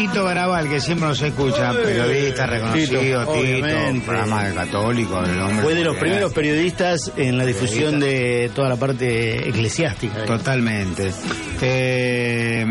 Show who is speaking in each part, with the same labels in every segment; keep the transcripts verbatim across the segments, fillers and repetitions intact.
Speaker 1: Tito Garabal, que siempre nos escucha, periodista reconocido, Tito, Tito programa de católico. El hombre
Speaker 2: fue de los primeros periodistas en la difusión de toda la parte eclesiástica.
Speaker 1: Totalmente. Eh,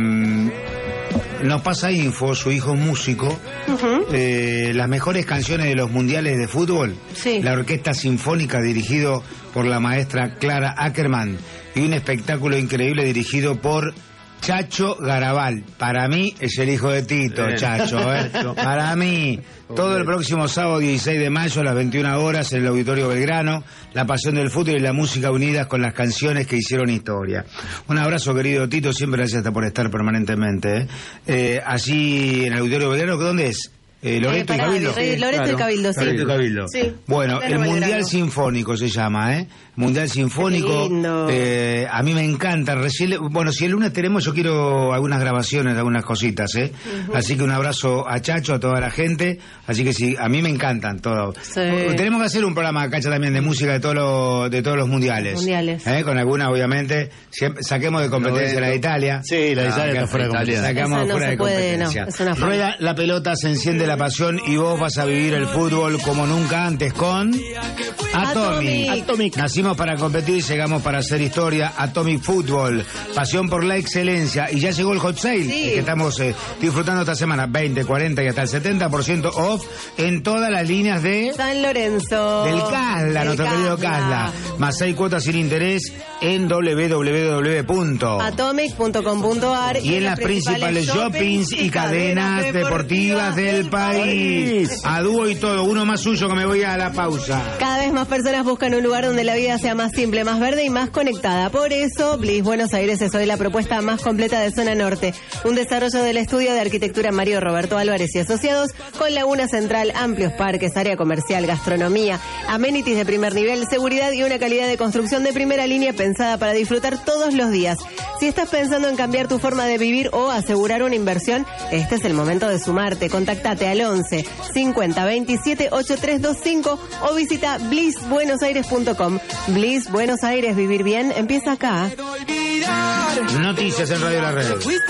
Speaker 1: nos pasa info, su hijo es músico. Uh-huh. eh, las mejores canciones de los mundiales de fútbol. Sí. La Orquesta Sinfónica dirigido por la maestra Clara Ackerman y un espectáculo increíble dirigido por Chacho Garabal. Para mí es el hijo de Tito, Bien. Chacho, ¿eh? Para mí. Todo el próximo sábado dieciséis de mayo a las veintiuna horas en el Auditorio Belgrano, la pasión del fútbol y la música unidas con las canciones que hicieron historia. Un abrazo, querido Tito, siempre gracias por estar permanentemente. ¿eh? Eh, allí en el Auditorio Belgrano, ¿dónde es? Eh, Loreto
Speaker 3: eh,
Speaker 1: y Cabildo.
Speaker 3: Rey, Loreto claro. y Cabildo, sí.
Speaker 1: Loreto y Cabildo.
Speaker 3: Sí.
Speaker 1: Bueno, el Mundial Belgrano. Sinfónico se llama, ¿eh? Mundial Sinfónico. Eh, a mí me encanta. Recién, bueno, si el lunes tenemos, yo quiero algunas grabaciones, algunas cositas, ¿eh? Uh-huh. Así que un abrazo a Chacho, a toda la gente. Así que sí, a mí me encantan todos. Sí. Tenemos que hacer un programa, Cacha, también de música de todos los, de todos los mundiales.
Speaker 3: Mundiales.
Speaker 1: ¿Eh? Con algunas, obviamente. Siempre, saquemos de competencia no, la de Italia.
Speaker 2: Sí, la de Italia está fuera de competencia.
Speaker 1: Sacamos
Speaker 3: no
Speaker 1: fuera de
Speaker 3: puede,
Speaker 1: competencia.
Speaker 3: No,
Speaker 1: Rueda la pelota, se enciende la pasión y vos vas a vivir el fútbol como nunca antes con Atomic.
Speaker 3: Atomic.
Speaker 1: Nacimos para competir y llegamos para hacer historia. Atomic Fútbol, pasión por la excelencia. Y ya llegó el hot sale, sí. que estamos eh, disfrutando esta semana. veinte, cuarenta y hasta el setenta por ciento off en todas las líneas de
Speaker 3: San Lorenzo.
Speaker 1: Del Casla, nuestro Casla. querido Casla. Más seis cuotas sin interés en doble u doble u doble u punto
Speaker 3: atomic punto com punto a r
Speaker 1: y en las principales shoppings y cadenas deportivas, deportivas del país. A dúo y todo, uno más suyo que me voy a la pausa.
Speaker 3: Cada vez más personas buscan un lugar donde la vida sea más simple, más verde y más conectada. Por eso, Bliss Buenos Aires es hoy la propuesta más completa de Zona Norte. Un desarrollo del estudio de arquitectura Mario Roberto Álvarez y Asociados, con laguna central, amplios parques, área comercial, gastronomía, amenities de primer nivel, seguridad y una calidad de construcción de primera línea pensada para disfrutar todos los días. Si estás pensando en cambiar tu forma de vivir o asegurar una inversión, este es el momento de sumarte. Contactate al once cincuenta veintisiete ochenta y tres veinticinco o visita bliss buenos aires punto com. Bliss Buenos Aires, vivir bien empieza acá.
Speaker 1: Noticias en Radio La Red.